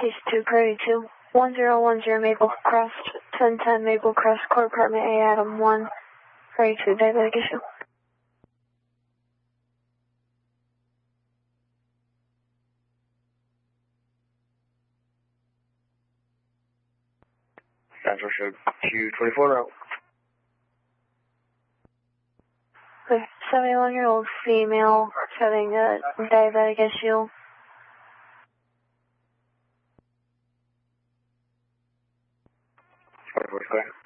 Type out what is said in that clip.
Case 2, Prairie 2, 1010 Maple Crest, 1010 Maple Crest, Court Apartment A, Adam 1, Prairie 2, diabetic issue. Central show 224 route. Okay, 71-year-old female having a diabetic issue. Square.